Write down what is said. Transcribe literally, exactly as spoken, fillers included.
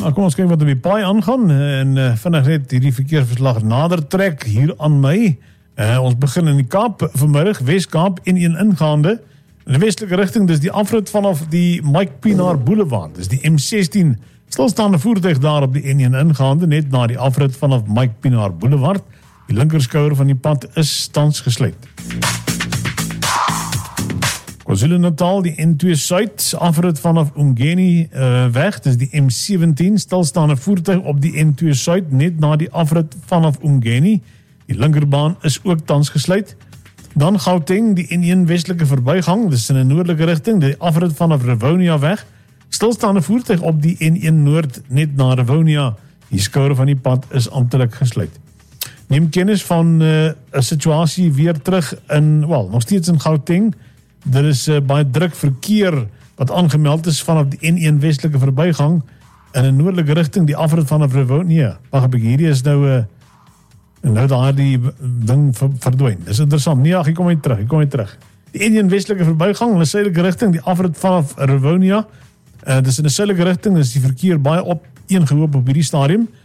Nou, kom ons kyk wat op die paai aangaan en uh, vinnig net hierdie verkeersverslag nader trek hier aan my. Uh, ons begin in die Kaap vanmiddag, Wes-Kaap N een ingaande. In die westelike rigting, dis die afrit vanaf die Mike Pienaar Boulevard. Dis die M sestien stilstaande voertuig daar op die N een ingaande, net na die afrit vanaf Mike Pienaar Boulevard. Die linkerskouer van die pad is tans gesluit. KwaZulu-Natal, die N twee Suid, afrit vanaf Umgeni uh, weg, dis die M sewentien, stilstaande voertuig op die N twee Suid, net na die afrit vanaf Umgeni. Die linkerbaan is ook tans gesluit. Dan Gauteng, die N een westelike verbygang, dis in 'n noordelike rigting, die afrit vanaf Rivonia weg, stilstaande voertuig op die N een Noord, net na Rivonia. Die skouer van die pad is amptelik gesluit. Neem kennis van 'n uh, situasie weer terug in, wel, nog steeds in Gauteng. Daar is uh, baie druk verkeer wat aangemeld is vanaf die N een westelike verbygang in 'n noordelike rigting, die afrit vanaf Rivonia. Wag 'n bietjie, hierdie is nou 'n uh, en nou daar die ding verdwyn. Dis interessant. Nee, ag, ek kom hy terug. Ek kom hy terug. Die N een westelike verbygang in 'n suidelike rigting, die afrit vanaf Rivonia. Uh, dis in 'n suidelike rigting, is die verkeer baie op een gehoop op hierdie stadium.